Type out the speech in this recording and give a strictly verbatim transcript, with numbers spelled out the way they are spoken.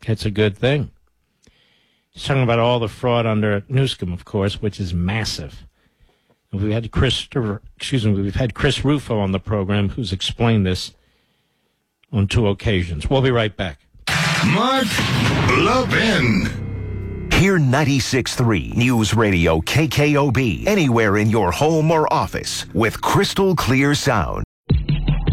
It's a good thing. He's talking about all the fraud under Newsom, of course, which is massive. We've had Chris, excuse me, we've had Chris Rufo on the program, who's explained this on two occasions. We'll be right back. Mark Levin. Hear ninety-six point three News Radio K K O B anywhere in your home or office with crystal clear sound.